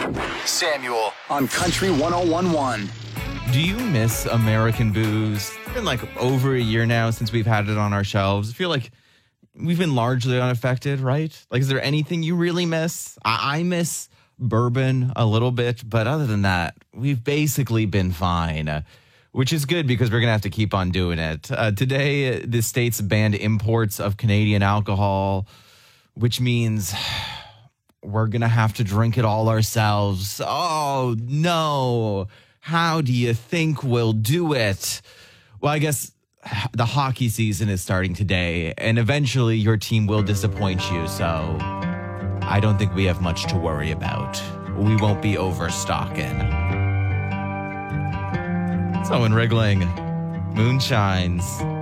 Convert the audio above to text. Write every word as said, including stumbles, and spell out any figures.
Samuel on Country one oh one one. Do you miss American booze? It's been like over a year now since we've had it on our shelves. I feel like we've been largely unaffected, right? Like, is there anything you really miss? I, I miss bourbon a little bit, but other than that, we've basically been fine, uh, which is good because we're going to have to keep on doing it. Uh, today, the state's banned imports of Canadian alcohol, which means we're going to have to drink it all ourselves. Oh, no. How do you think we'll do it? Well, I guess the hockey season is starting today, and eventually your team will disappoint you, so I don't think we have much to worry about. We won't be overstocking. So in Wriggling, moonshines.